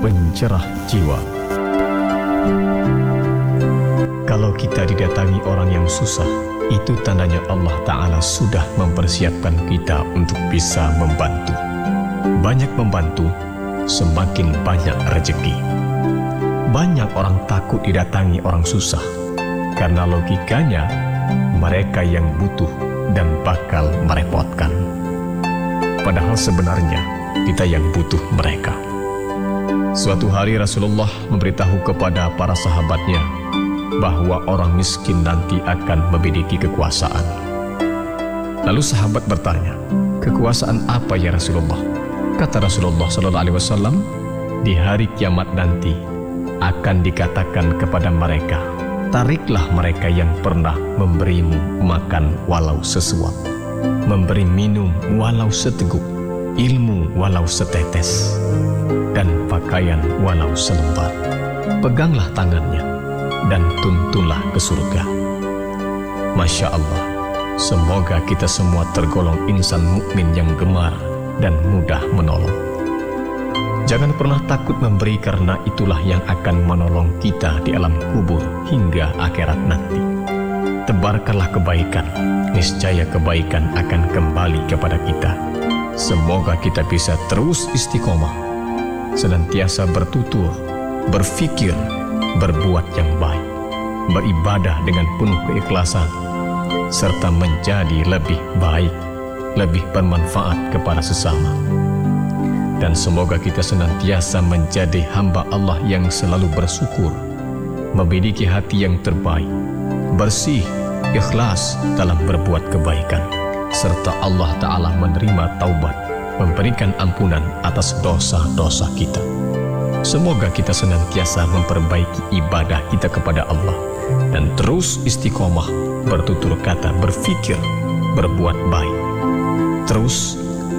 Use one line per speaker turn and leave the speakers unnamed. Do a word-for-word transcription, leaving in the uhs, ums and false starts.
pencerah jiwa. Kalau kita didatangi orang yang susah, itu tandanya Allah Ta'ala sudah mempersiapkan kita untuk bisa membantu. Banyak membantu, semakin banyak rezeki. Banyak orang takut didatangi orang susah, karena logikanya mereka yang butuh dan bakal merepotkan. Padahal sebenarnya kita yang butuh mereka. Suatu hari Rasulullah memberitahu kepada para sahabatnya bahwa orang miskin nanti akan memiliki kekuasaan. Lalu sahabat bertanya, kekuasaan apa ya Rasulullah? Kata Rasulullah Sallallahu Alaihi Wasallam, di hari kiamat nanti akan dikatakan kepada mereka, tariklah mereka yang pernah memberimu makan walau sesuap, memberi minum walau seteguk, ilmu walau setetes, dan pakaian walau selembar. Peganglah tangannya dan tuntunlah ke surga. Masya Allah, semoga kita semua tergolong insan mukmin yang gemar dan mudah menolong. Jangan pernah takut memberi, karena itulah yang akan menolong kita di alam kubur hingga akhirat nanti. Tebarkanlah kebaikan, niscaya kebaikan akan kembali kepada kita. Semoga kita bisa terus istiqomah, senantiasa bertutur, berfikir, berbuat yang baik, beribadah dengan penuh keikhlasan, serta menjadi lebih baik, lebih bermanfaat kepada sesama. Dan semoga kita senantiasa menjadi hamba Allah yang selalu bersyukur, memiliki hati yang terbaik, bersih, ikhlas dalam berbuat kebaikan, serta Allah Ta'ala menerima taubat, memberikan ampunan atas dosa-dosa kita. Semoga kita senantiasa memperbaiki ibadah kita kepada Allah dan terus istiqomah bertutur kata, berfikir, berbuat baik, terus